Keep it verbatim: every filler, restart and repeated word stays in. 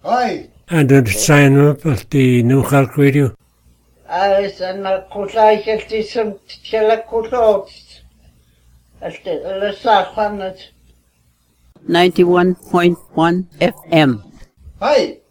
Hi. And the sign up at the New Halk Radio. As an akulaikati some telekulot. As the Lasakhanat. ninety-one point one F M. Hi.